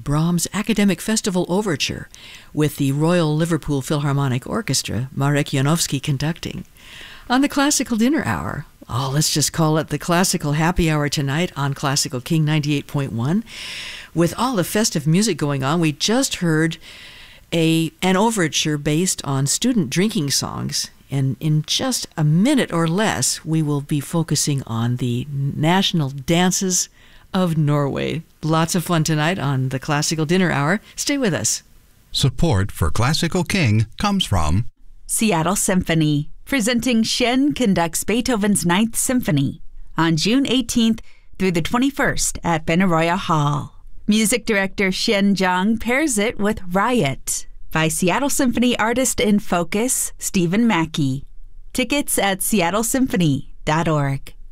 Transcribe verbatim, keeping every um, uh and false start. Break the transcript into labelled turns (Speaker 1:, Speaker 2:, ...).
Speaker 1: Brahms' Academic Festival Overture with the Royal Liverpool Philharmonic Orchestra, Marek Janowski conducting. On the Classical Dinner Hour, oh, let's just call it the Classical Happy Hour tonight on Classical King ninety-eight point one. With all the festive music going on, we just heard a an overture based on student drinking songs. And in just a minute or less, we will be focusing on the national dances of Norway. Lots of fun tonight on the Classical Dinner Hour. Stay with us.
Speaker 2: Support for Classical King comes from
Speaker 3: Seattle Symphony, presenting Shen conducts Beethoven's Ninth Symphony on June eighteenth through the twenty-first at Benaroya Hall. Music director Shen Zhang pairs it with Riot by Seattle Symphony artist in focus Stephen Mackey. Tickets at seattle symphony dot org.